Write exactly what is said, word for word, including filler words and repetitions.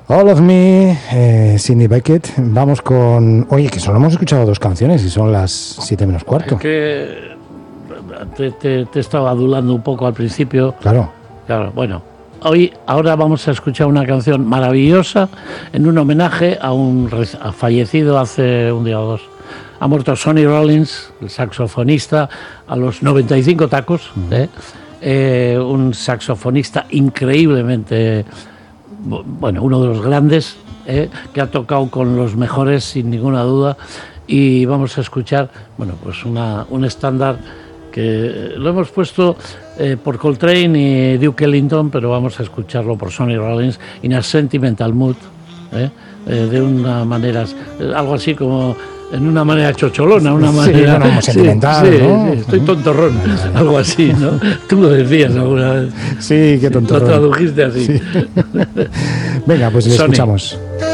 All of Me, eh, Sidney Bechet. Vamos con... Oye, que solo hemos escuchado dos canciones y son las siete menos cuarto. Es que te, te, te estaba adulando un poco al principio. Claro. Claro, bueno. Hoy, ahora vamos a escuchar una canción maravillosa en un homenaje a un a fallecido hace un día o dos. Ha muerto Sonny Rollins, el saxofonista, a los noventa y cinco tacos. Uh-huh. ¿eh? Eh, un saxofonista increíblemente... bueno, uno de los grandes, eh, que ha tocado con los mejores sin ninguna duda, y vamos a escuchar, bueno, pues una, un estándar que lo hemos puesto eh, por Coltrane y Duke Ellington, pero vamos a escucharlo por Sonny Rollins, In a Sentimental Mood, eh, eh, de una manera, eh, algo así como... en una manera chocholona, una manera... Sí, bueno, sentimental, sí, ¿no? Sí, estoy tontorrón, algo así, ¿no? Tú lo decías alguna vez. Sí, qué tontorrón. Lo tradujiste así. Sí. Venga, pues le Sonny. escuchamos.